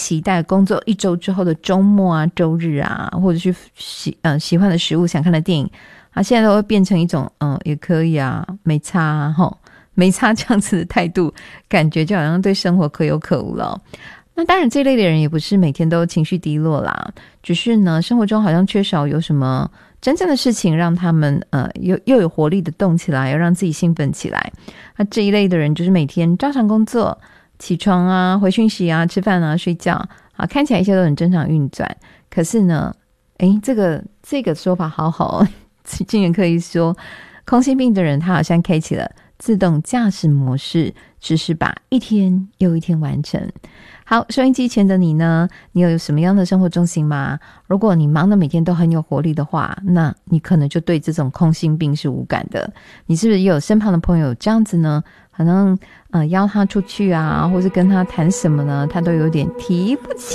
期待工作1周之后的周末啊、周日啊，或者是喜欢的食物、想看的电影啊，现在都会变成一种也可以啊，没差啊齁，没差这样子的态度，感觉就好像对生活可有可无了。那当然这类的人也不是每天都情绪低落啦，只是呢生活中好像缺少有什么真正的事情让他们又有活力的动起来，要让自己兴奋起来。那这一类的人就是每天照常工作，起床啊、回讯息啊、吃饭啊、睡觉啊，看起来一切都很正常运转。可是呢这个说法好好哦，精神科医说空心病的人他好像开启了自动驾驶模式，只是把一天又一天完成。好，收音机前的你呢，你有什么样的生活重心吗？如果你忙得每天都很有活力的话，那你可能就对这种空心病是无感的。你是不是也有身旁的朋友这样子呢？可能邀他出去啊，或是跟他谈什么呢，他都有点提不起